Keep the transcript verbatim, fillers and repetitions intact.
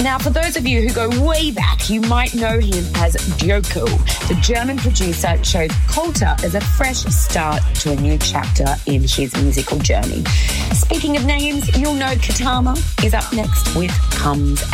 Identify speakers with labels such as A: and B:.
A: Now, for those of you who go way back, you might know him as Djoko. The German producer chose Kolter as a fresh start to a new chapter in his musical journey. Speaking of names, you'll know Katama is up next with Comes